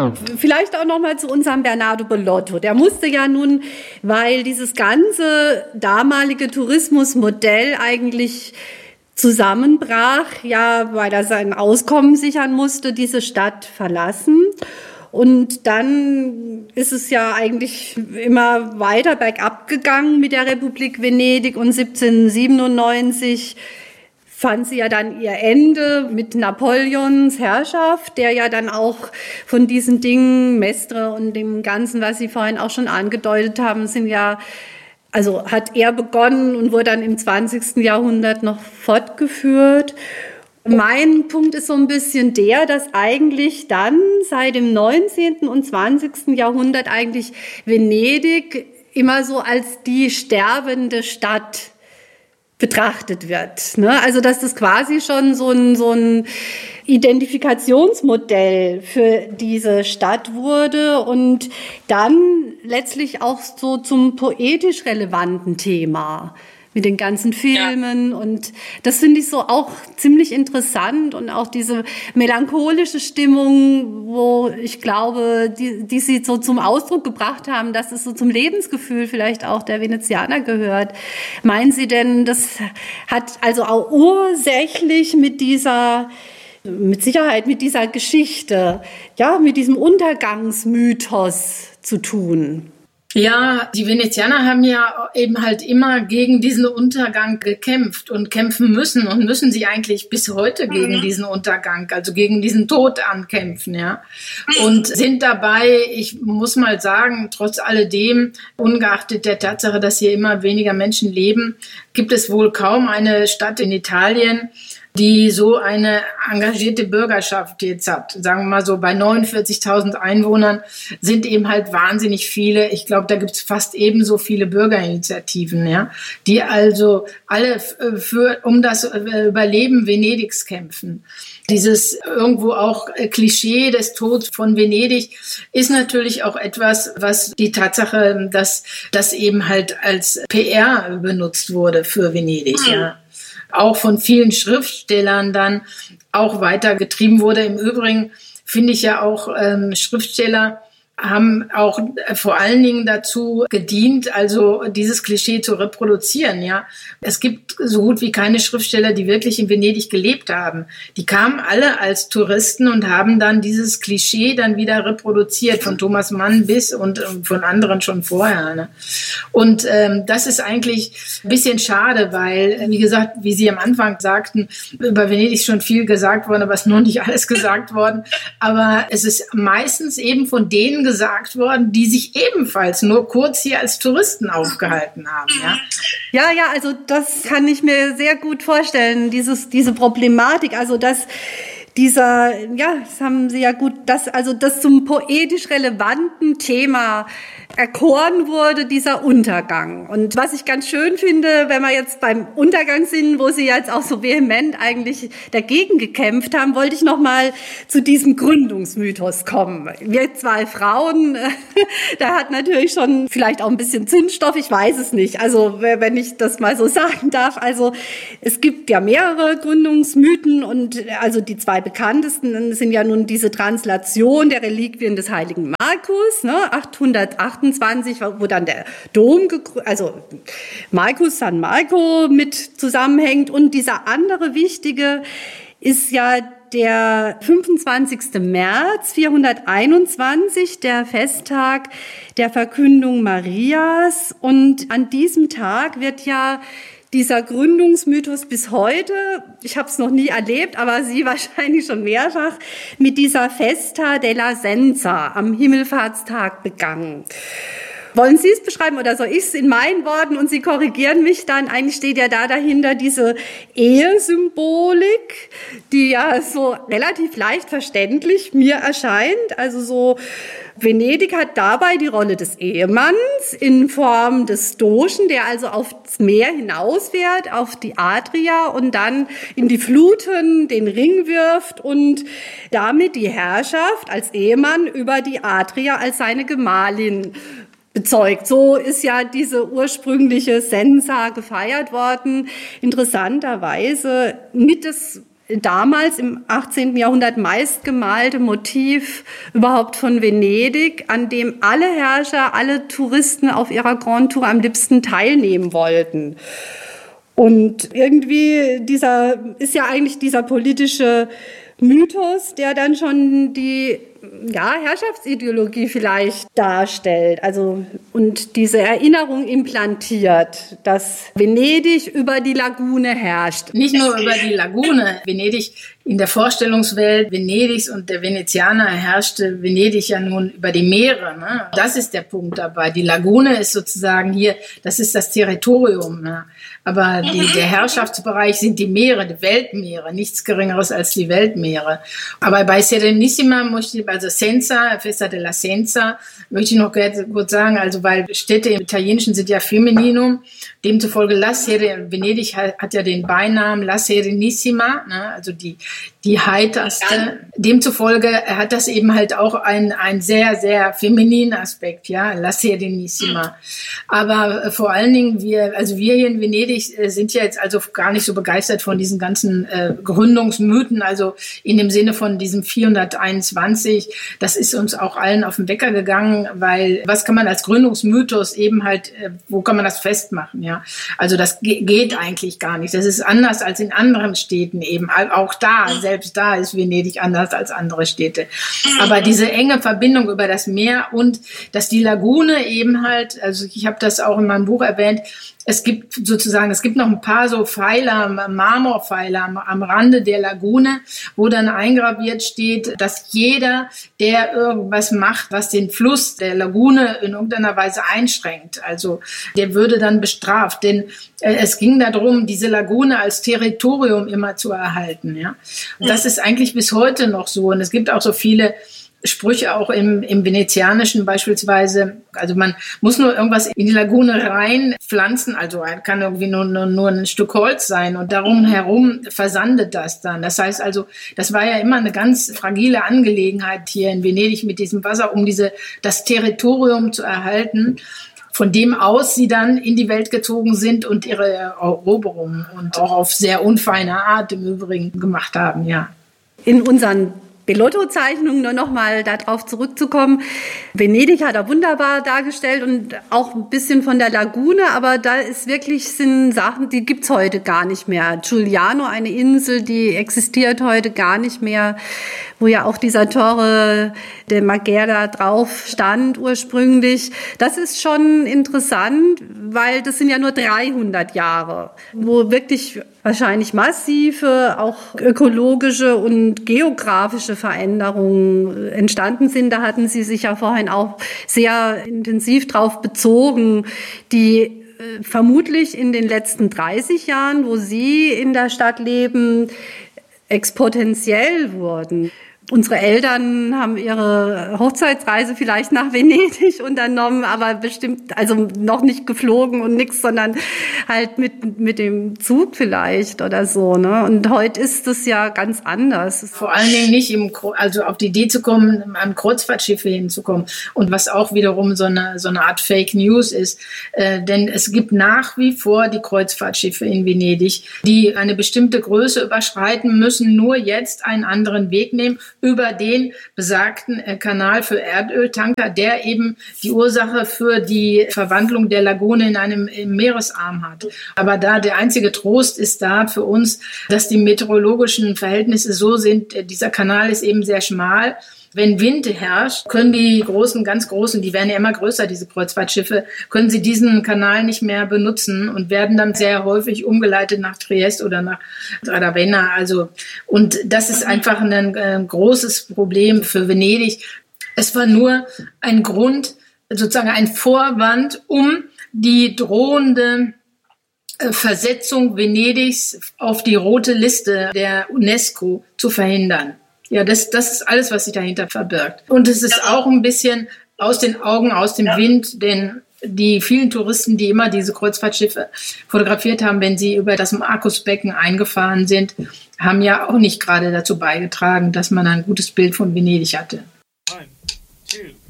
Vielleicht auch noch mal zu unserem Bernardo Bellotto. Der musste ja nun, weil dieses ganze damalige Tourismusmodell eigentlich zusammenbrach, ja, weil er sein Auskommen sichern musste, diese Stadt verlassen. Und dann ist es ja eigentlich immer weiter bergab gegangen mit der Republik Venedig und 1797 fand sie ja dann ihr Ende mit Napoleons Herrschaft, der ja dann auch von diesen Dingen, Mestre und dem Ganzen, was Sie vorhin auch schon angedeutet haben, hat er begonnen und wurde dann im 20. Jahrhundert noch fortgeführt. Mein Punkt ist so ein bisschen der, dass eigentlich dann seit dem 19. und 20. Jahrhundert eigentlich Venedig immer so als die sterbende Stadt betrachtet wird. Also dass das quasi schon so ein Identifikationsmodell für diese Stadt wurde und dann letztlich auch so zum poetisch relevanten Thema mit den ganzen Filmen. Ja. Und das finde ich so auch ziemlich interessant und auch diese melancholische Stimmung, wo ich glaube, die sie so zum Ausdruck gebracht haben, dass es so zum Lebensgefühl vielleicht auch der Venezianer gehört. Meinen Sie denn, das hat also auch ursächlich mit Sicherheit mit dieser Geschichte, ja, mit diesem Untergangsmythos zu tun? Ja, die Venezianer haben ja eben halt immer gegen diesen Untergang gekämpft und kämpfen müssen und müssen sie eigentlich bis heute gegen diesen Untergang, also gegen diesen Tod ankämpfen, ja. Und sind dabei, ich muss mal sagen, trotz alledem, ungeachtet der Tatsache, dass hier immer weniger Menschen leben, gibt es wohl kaum eine Stadt in Italien, die so eine engagierte Bürgerschaft jetzt hat. Sagen wir mal so, bei 49.000 Einwohnern sind eben halt wahnsinnig viele. Ich glaube, da gibt es fast ebenso viele Bürgerinitiativen, ja, die also alle um das Überleben Venedigs kämpfen. Dieses irgendwo auch Klischee des Todes von Venedig ist natürlich auch etwas, was die Tatsache, dass das eben halt als PR benutzt wurde für Venedig, ja. Auch von vielen Schriftstellern dann auch weitergetrieben wurde. Im Übrigen finde ich ja auch, Schriftsteller haben auch vor allen Dingen dazu gedient, also dieses Klischee zu reproduzieren, ja. Es gibt so gut wie keine Schriftsteller, die wirklich in Venedig gelebt haben. Die kamen alle als Touristen und haben dann dieses Klischee dann wieder reproduziert, von Thomas Mann bis und von anderen schon vorher, ne? Und das ist eigentlich ein bisschen schade, weil, wie gesagt, wie Sie am Anfang sagten, über Venedig ist schon viel gesagt worden, aber es ist noch nicht alles gesagt worden. Aber es ist meistens eben von denen gesagt worden, die sich ebenfalls nur kurz hier als Touristen aufgehalten haben. Ja, also das kann ich mir sehr gut vorstellen, diese Problematik, also dass das haben Sie ja gut, das zum poetisch relevanten Thema erkoren wurde, dieser Untergang. Und was ich ganz schön finde, wenn wir jetzt beim Untergang sind, wo Sie jetzt auch so vehement eigentlich dagegen gekämpft haben, wollte ich noch mal zu diesem Gründungsmythos kommen. Wir zwei Frauen, da hat natürlich schon vielleicht auch ein bisschen Zündstoff, ich weiß es nicht. Also wenn ich das mal so sagen darf, also es gibt ja mehrere Gründungsmythen und also die zwei bekanntesten sind ja nun diese Translation der Reliquien des heiligen Markus, 828, wo dann der Dom, also Marcus San Marco mit zusammenhängt. Und dieser andere wichtige ist ja der 25. März 421, der Festtag der Verkündung Marias. Und an diesem Tag wird ja dieser Gründungsmythos bis heute, ich habe es noch nie erlebt, aber Sie wahrscheinlich schon mehrfach, mit dieser Festa della Senza am Himmelfahrtstag begangen. Wollen Sie es beschreiben oder soll ich es in meinen Worten und Sie korrigieren mich dann? Eigentlich steht ja da dahinter diese Ehesymbolik, die ja so relativ leicht verständlich mir erscheint. Also so, Venedig hat dabei die Rolle des Ehemanns in Form des Dogen, der also aufs Meer hinausfährt, auf die Adria und dann in die Fluten den Ring wirft und damit die Herrschaft als Ehemann über die Adria als seine Gemahlin bezeugt. So ist ja diese ursprüngliche Sensa gefeiert worden. Interessanterweise mit das damals im 18. Jahrhundert meistgemalte Motiv überhaupt von Venedig, an dem alle Herrscher, alle Touristen auf ihrer Grand Tour am liebsten teilnehmen wollten. Und irgendwie ist ja eigentlich dieser politische Mythos, der dann schon die Herrschaftsideologie vielleicht darstellt, also und diese Erinnerung implantiert, dass Venedig über die Lagune herrscht. Nicht nur über die Lagune. Venedig in der Vorstellungswelt Venedigs und der Venezianer herrschte Venedig ja nun über die Meere. Ne? Das ist der Punkt dabei. Die Lagune ist sozusagen hier, das ist das Territorium. Ne? Aber der Herrschaftsbereich sind die Meere, die Weltmeere, nichts Geringeres als die Weltmeere. Aber bei Serenissima also Senza, Festa della Senza, möchte ich noch kurz sagen, also weil Städte im Italienischen sind ja Femininum, demzufolge Venedig hat ja den Beinamen La Serenissima, ne? Also die heiterste. Demzufolge hat das eben halt auch ein sehr, sehr femininen Aspekt, ja, La Serenissima. Aber vor allen Dingen wir hier in Venedig sind ja jetzt also gar nicht so begeistert von diesen ganzen Gründungsmythen, also in dem Sinne von diesem 421. Das ist uns auch allen auf den Wecker gegangen, weil was kann man als Gründungsmythos eben halt, wo kann man das festmachen, ja? Also das geht eigentlich gar nicht. Das ist anders als in anderen Städten eben. Auch selbst da ist Venedig anders als andere Städte. Aber diese enge Verbindung über das Meer und dass die Lagune eben halt, also ich habe das auch in meinem Buch erwähnt, es gibt noch ein paar so Pfeiler, Marmorpfeiler am Rande der Lagune, wo dann eingraviert steht, dass jeder, der irgendwas macht, was den Fluss der Lagune in irgendeiner Weise einschränkt, also der würde dann bestraft. Denn es ging darum, diese Lagune als Territorium immer zu erhalten. Ja? Und das ist eigentlich bis heute noch so. Und es gibt auch so viele Sprüche auch im Venezianischen beispielsweise. Also man muss nur irgendwas in die Lagune reinpflanzen, also kann irgendwie nur ein Stück Holz sein und darum herum versandet das dann. Das heißt also, das war ja immer eine ganz fragile Angelegenheit hier in Venedig mit diesem Wasser, um das Territorium zu erhalten, von dem aus sie dann in die Welt gezogen sind und ihre Eroberungen und auch auf sehr unfeine Art im Übrigen gemacht haben, ja. In unseren Bellotto-Zeichnungen, nur noch mal darauf zurückzukommen. Venedig hat er wunderbar dargestellt und auch ein bisschen von der Lagune, aber da sind Sachen, die gibt's heute gar nicht mehr. Giuliano, eine Insel, die existiert heute gar nicht mehr, wo ja auch dieser Torre de Marghera drauf stand ursprünglich. Das ist schon interessant, weil das sind ja nur 300 Jahre, wo wirklich wahrscheinlich massive, auch ökologische und geografische Veränderungen entstanden sind. Da hatten Sie sich ja vorhin auch sehr intensiv drauf bezogen, die vermutlich in den letzten 30 Jahren, wo Sie in der Stadt leben, exponentiell wurden. Unsere Eltern haben ihre Hochzeitsreise vielleicht nach Venedig unternommen, aber bestimmt, also noch nicht geflogen und nichts, sondern halt mit dem Zug vielleicht oder so, ne? Und heute ist es ja ganz anders. Vor allen Dingen nicht also auf die Idee zu kommen, am Kreuzfahrtschiffe hinzukommen. Und was auch wiederum so eine Art Fake News ist. Denn es gibt nach wie vor die Kreuzfahrtschiffe in Venedig, die eine bestimmte Größe überschreiten müssen, nur jetzt einen anderen Weg nehmen, über den besagten Kanal für Erdöltanker, der eben die Ursache für die Verwandlung der Lagune in einem Meeresarm hat. Aber der einzige Trost ist da für uns, dass die meteorologischen Verhältnisse so sind, dieser Kanal ist eben sehr schmal. Wenn Wind herrscht, können die ganz großen, die werden ja immer größer, diese Kreuzfahrtschiffe, können sie diesen Kanal nicht mehr benutzen und werden dann sehr häufig umgeleitet nach Triest oder nach Ravenna. Und das ist einfach ein großes Problem für Venedig. Es war nur ein Grund, sozusagen ein Vorwand, um die drohende Versetzung Venedigs auf die rote Liste der UNESCO zu verhindern. Ja, das ist alles, was sich dahinter verbirgt. Und es ist auch ein bisschen aus den Augen, aus dem Wind, denn die vielen Touristen, die immer diese Kreuzfahrtschiffe fotografiert haben, wenn sie über das Markusbecken eingefahren sind, haben ja auch nicht gerade dazu beigetragen, dass man ein gutes Bild von Venedig hatte. 1, 2